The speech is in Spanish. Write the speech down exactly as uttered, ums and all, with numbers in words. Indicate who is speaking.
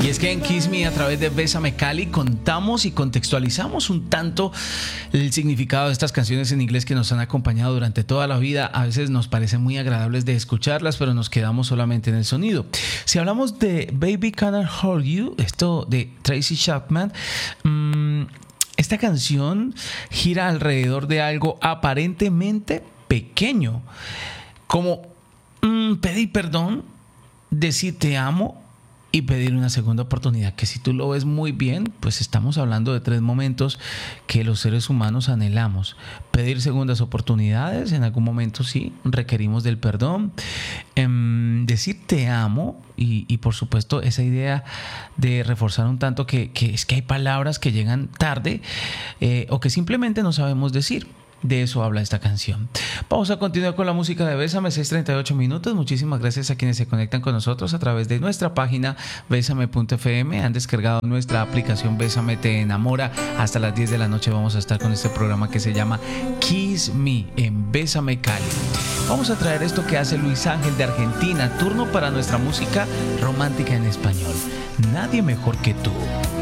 Speaker 1: Y es que en Kiss Me, a través de Bésame Cali, contamos y contextualizamos un tanto el significado de estas canciones en inglés que nos han acompañado durante toda la vida. A veces nos parecen muy agradables de escucharlas, pero nos quedamos solamente en el sonido. Si hablamos de Baby Can I Hold You, esto de Tracy Chapman, mmm, esta canción gira alrededor de algo aparentemente pequeño, como mmm, pedir perdón, decir te amo y pedir una segunda oportunidad, que si tú lo ves muy bien, pues estamos hablando de tres momentos que los seres humanos anhelamos. Pedir segundas oportunidades, en algún momento sí, requerimos del perdón. Eh, decir te amo y, y por supuesto esa idea de reforzar un tanto que, que es que hay palabras que llegan tarde eh, o que simplemente no sabemos decir. De eso habla esta canción. Vamos a continuar con la música de Bésame, seis treinta y ocho minutos. Muchísimas gracias a quienes se conectan con nosotros a través de nuestra página bésame punto efe eme. Han descargado nuestra aplicación Bésame Te Enamora. Hasta las diez de la noche vamos a estar con este programa que se llama Kiss Me en Bésame Cali. Vamos a traer esto que hace Luis Ángel de Argentina. Turno para nuestra música romántica en español. Nadie mejor que tú.